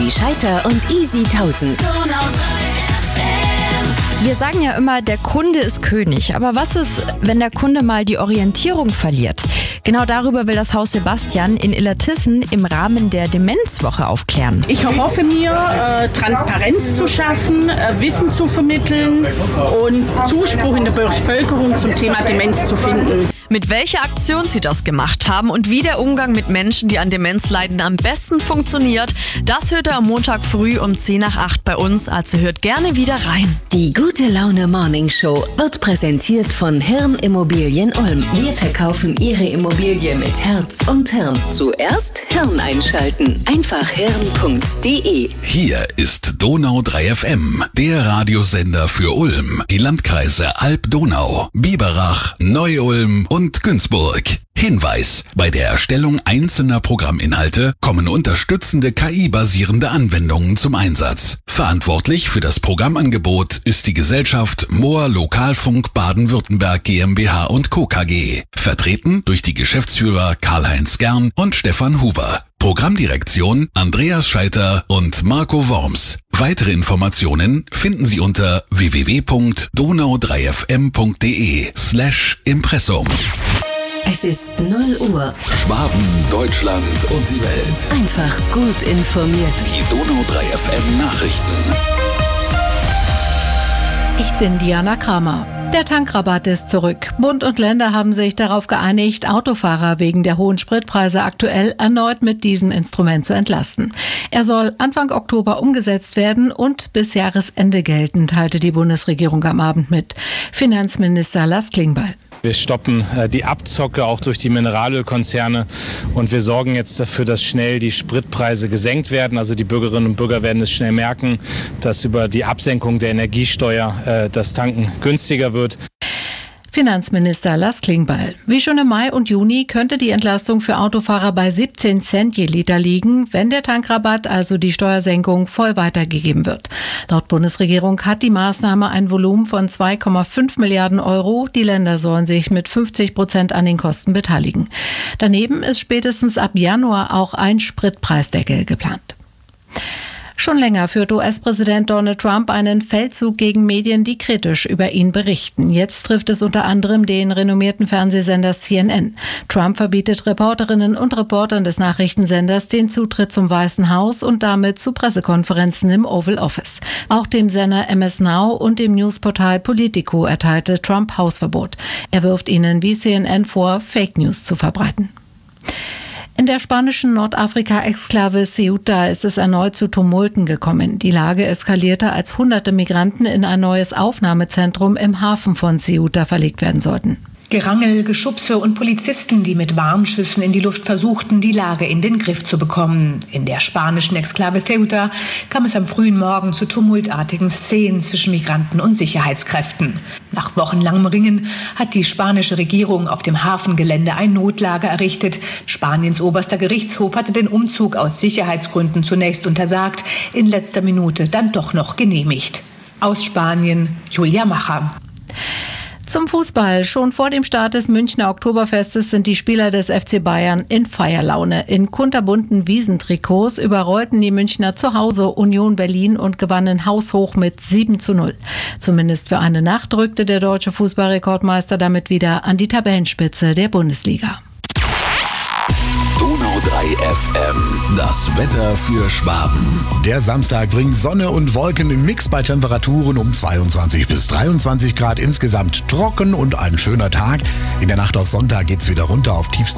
Rudi Scheiter und Easy 1000. Wir sagen ja immer, der Kunde ist König. Aber was ist, wenn der Kunde mal die Orientierung verliert? Genau darüber will das Haus Sebastian in Illertissen im Rahmen der Demenzwoche aufklären. Ich erhoffe mir, Transparenz zu schaffen, Wissen zu vermitteln und Zuspruch in der Bevölkerung zum Thema Demenz zu finden. Mit welcher Aktion sie das gemacht haben und wie der Umgang mit Menschen, die an Demenz leiden, am besten funktioniert, das hört ihr am Montag früh um 7:50 bei uns, also hört gerne wieder rein. Die Gute Laune Morning Show wird präsentiert von Hirn Immobilien Ulm. Wir verkaufen Ihre Immobilie mit Herz und Hirn. Zuerst Hirn einschalten. Einfach hirn.de. Hier ist Donau 3 FM, der Radiosender für Ulm, die Landkreise Alb-Donau, Biberach, Neu-Ulm und Günzburg. Hinweis: Bei der Erstellung einzelner Programminhalte kommen unterstützende KI-basierende Anwendungen zum Einsatz. Verantwortlich für das Programmangebot ist die Gesellschaft Moor Lokalfunk Baden-Württemberg GmbH & Co. KG. Vertreten durch die Geschäftsführer Karl-Heinz Gern und Stefan Huber. Programmdirektion Andreas Scheiter und Marco Worms. Weitere Informationen finden Sie unter www.donau3fm.de/Impressum. Es ist 0 Uhr. Schwaben, Deutschland und die Welt. Einfach gut informiert. Die Donau 3 FM Nachrichten. Ich bin Diana Kramer. Der Tankrabatt ist zurück. Bund und Länder haben sich darauf geeinigt, Autofahrer wegen der hohen Spritpreise aktuell erneut mit diesem Instrument zu entlasten. Er soll Anfang Oktober umgesetzt werden und bis Jahresende gelten, teilte die Bundesregierung am Abend mit. Finanzminister Lars Klingbeil. Wir stoppen die Abzocke auch durch die Mineralölkonzerne und wir sorgen jetzt dafür, dass schnell die Spritpreise gesenkt werden. Also die Bürgerinnen und Bürger werden es schnell merken, dass über die Absenkung der Energiesteuer das Tanken günstiger wird. Finanzminister Lars Klingbeil. Wie schon im Mai und Juni könnte die Entlastung für Autofahrer bei 17 Cent je Liter liegen, wenn der Tankrabatt, also die Steuersenkung, voll weitergegeben wird. Laut Bundesregierung hat die Maßnahme ein Volumen von 2,5 Milliarden Euro. Die Länder sollen sich mit 50% an den Kosten beteiligen. Daneben ist spätestens ab Januar auch ein Spritpreisdeckel geplant. Schon länger führt US-Präsident Donald Trump einen Feldzug gegen Medien, die kritisch über ihn berichten. Jetzt trifft es unter anderem den renommierten Fernsehsender CNN. Trump verbietet Reporterinnen und Reportern des Nachrichtensenders den Zutritt zum Weißen Haus und damit zu Pressekonferenzen im Oval Office. Auch dem Sender MS Now und dem Newsportal Politico erteilte Trump Hausverbot. Er wirft ihnen wie CNN vor, Fake News zu verbreiten. In der spanischen Nordafrika-Exklave Ceuta ist es erneut zu Tumulten gekommen. Die Lage eskalierte, als hunderte Migranten in ein neues Aufnahmezentrum im Hafen von Ceuta verlegt werden sollten. Gerangel, Geschubse und Polizisten, die mit Warnschüssen in die Luft versuchten, die Lage in den Griff zu bekommen. In der spanischen Exklave Ceuta kam es am frühen Morgen zu tumultartigen Szenen zwischen Migranten und Sicherheitskräften. Nach wochenlangem Ringen hat die spanische Regierung auf dem Hafengelände ein Notlager errichtet. Spaniens oberster Gerichtshof hatte den Umzug aus Sicherheitsgründen zunächst untersagt, in letzter Minute dann doch noch genehmigt. Aus Spanien, Julia Macher. Zum Fußball. Schon vor dem Start des Münchner Oktoberfestes sind die Spieler des FC Bayern in Feierlaune. In kunterbunten Wiesentrikots überrollten die Münchner zu Hause Union Berlin und gewannen haushoch mit 7:0. Zumindest für eine Nacht rückte der deutsche Fußballrekordmeister damit wieder an die Tabellenspitze der Bundesliga. Donau 3 FM, das Wetter für Schwaben. Der Samstag bringt Sonne und Wolken im Mix bei Temperaturen um 22 bis 23 Grad. Insgesamt trocken und ein schöner Tag. In der Nacht auf Sonntag geht's wieder runter auf tiefste